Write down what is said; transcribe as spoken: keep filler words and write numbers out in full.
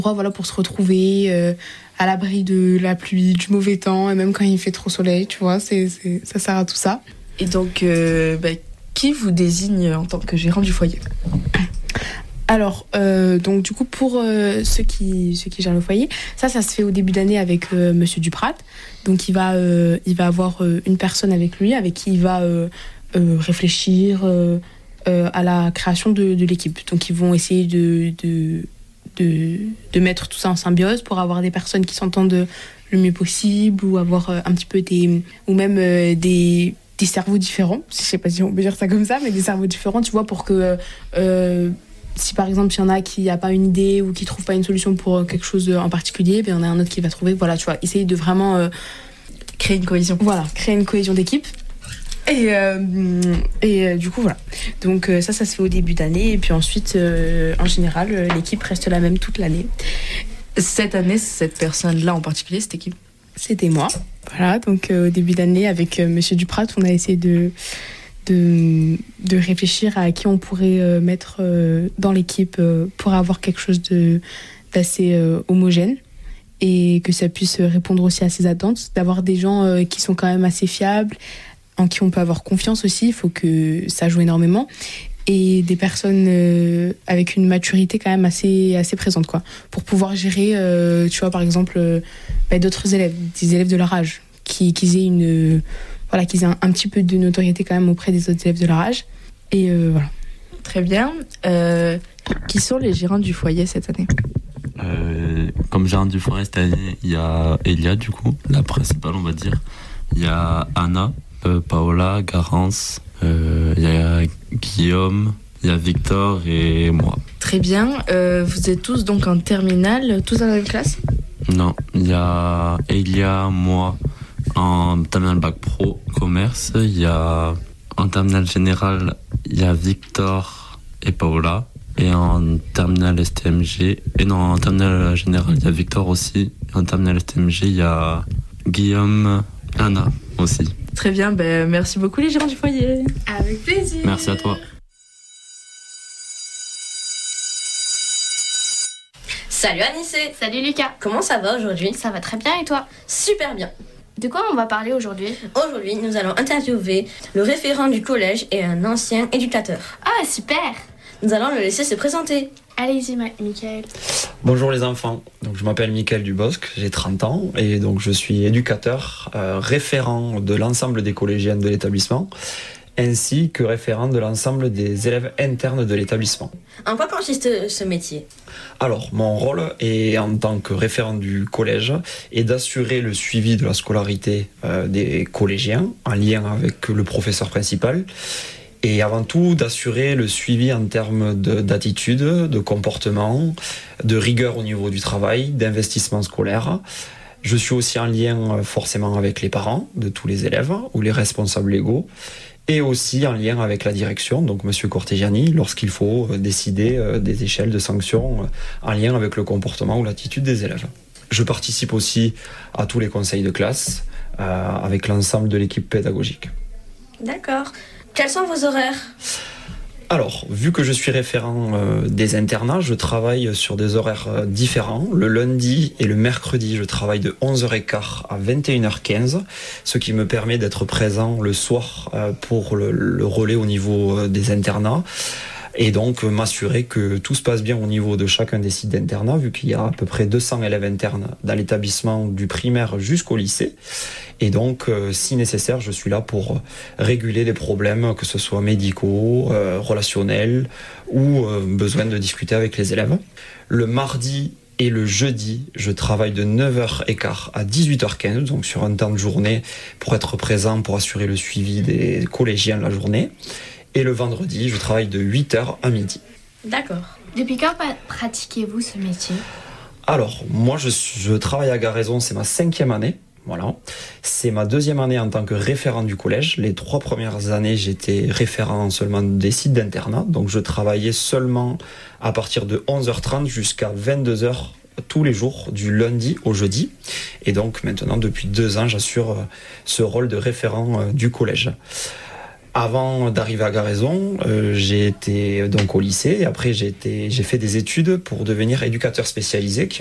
Voilà, pour se retrouver euh, à l'abri de la pluie, du mauvais temps, et même quand il fait trop soleil, tu vois, c'est, c'est, ça sert à tout ça. Et donc, euh, bah, qui vous désigne en tant que gérant du foyer ? Alors, euh, donc du coup, pour euh, ceux, qui, ceux qui gèrent le foyer, ça, ça se fait au début d'année avec euh, Monsieur Duprat. Donc, il va, euh, il va avoir euh, une personne avec lui, avec qui il va euh, euh, réfléchir euh, euh, à la création de, de l'équipe. Donc, ils vont essayer de, de, de, de mettre tout ça en symbiose pour avoir des personnes qui s'entendent le mieux possible, ou avoir euh, un petit peu des... ou même euh, des... des cerveaux différents. Je sais pas si on peut dire ça comme ça, mais des cerveaux différents, tu vois, pour que... Euh, si par exemple il y en a qui n'a pas une idée ou qui ne trouve pas une solution pour quelque chose en particulier, ben, il y en a un autre qui va trouver. Voilà, tu vois, essayer de vraiment euh, créer une cohésion. Voilà, créer une cohésion d'équipe. Et, euh, et euh, du coup, voilà. Donc euh, ça, ça se fait au début d'année. Et puis ensuite, euh, en général, euh, l'équipe reste la même toute l'année. Cette année, cette personne-là en particulier, c'était qui ? C'était moi. Voilà, donc euh, au début d'année, avec euh, Monsieur Duprat, on a essayé de... De, de réfléchir à qui on pourrait euh, mettre euh, dans l'équipe euh, pour avoir quelque chose de, d'assez euh, homogène, et que ça puisse répondre aussi à ses attentes, d'avoir des gens euh, qui sont quand même assez fiables, en qui on peut avoir confiance aussi. Il faut que ça joue énormément, et des personnes euh, avec une maturité quand même assez, assez présente, quoi, pour pouvoir gérer, euh, tu vois, par exemple, euh, bah, d'autres élèves, des élèves de leur âge, qui, qui aient une... Euh, Voilà, qu'ils aient un, un petit peu de notoriété quand même auprès des autres élèves de leur âge. Et euh, voilà. Très bien. Euh, qui sont les gérants du foyer cette année ? euh, Comme gérant du foyer cette année, il y a Elia, du coup, la principale, on va dire. Il y a Anna, euh, Paola, Garance, euh, il y a Guillaume, il y a Victor et moi. Très bien. Euh, vous êtes tous donc en terminale, tous dans la même classe ? Non, il y a Elia, moi, en terminale bac pro commerce. Il y a en terminale générale, il y a Victor et Paola. Et en terminale S T M G, et non, en terminale générale, il y a Victor aussi. Et en terminale S T M G, il y a Guillaume et Anna aussi. Très bien, ben, merci beaucoup les gérants du foyer. Avec plaisir. Merci à toi. Salut Anissé. Salut Lucas. Comment ça va aujourd'hui ? Ça va très bien, et toi ? Super bien. De quoi on va parler aujourd'hui ? Aujourd'hui, nous allons interviewer le référent du collège et un ancien éducateur. Ah, super ! Nous allons le laisser se présenter. Allez-y, Ma- Mickaël. Bonjour les enfants, donc, je m'appelle Mickaël Dubosc, j'ai trente ans et donc je suis éducateur, euh, référent de l'ensemble des collégiennes de l'établissement, ainsi que référent de l'ensemble des élèves internes de l'établissement. En quoi consiste ce métier ? Alors, mon rôle est, en tant que référent du collège, est d'assurer le suivi de la scolarité euh, des collégiens en lien avec le professeur principal, et avant tout d'assurer le suivi en termes de, d'attitude, de comportement, de rigueur au niveau du travail, d'investissement scolaire. Je suis aussi en lien forcément avec les parents de tous les élèves ou les responsables légaux, et aussi en lien avec la direction, donc Monsieur Cortegiani, lorsqu'il faut décider des échelles de sanctions en lien avec le comportement ou l'attitude des élèves. Je participe aussi à tous les conseils de classe euh, avec l'ensemble de l'équipe pédagogique. D'accord. Quels sont vos horaires ? Alors, vu que je suis référent euh, des internats, je travaille sur des horaires euh, différents. Le lundi et le mercredi, je travaille de onze heures quinze à vingt et une heures quinze, ce qui me permet d'être présent le soir euh, pour le, le relais au niveau euh, des internats. Et donc euh, m'assurer que tout se passe bien au niveau de chacun des sites d'internat, vu qu'il y a à peu près deux cents élèves internes dans l'établissement du primaire jusqu'au lycée. Et donc, euh, si nécessaire, je suis là pour réguler les problèmes, que ce soit médicaux, euh, relationnels ou euh, besoin de discuter avec les élèves. Le mardi et le jeudi, je travaille de neuf heures quinze à dix-huit heures quinze, donc sur un temps de journée pour être présent, pour assurer le suivi des collégiens la journée. Et le vendredi, je travaille de huit heures à midi. D'accord. Depuis quand pa- pratiquez-vous ce métier ? Alors, moi, je, je travaille à Garaison, c'est ma cinquième année. Voilà. C'est ma deuxième année en tant que référent du collège. Les trois premières années, j'étais référent seulement des sites d'internat. Donc, je travaillais seulement à partir de onze heures trente jusqu'à vingt-deux heures tous les jours, du lundi au jeudi. Et donc, maintenant, depuis deux ans, j'assure ce rôle de référent du collège. Avant d'arriver à Garaison, euh, j'ai été donc au lycée et après j'ai été, j'ai fait des études pour devenir éducateur spécialisé, qui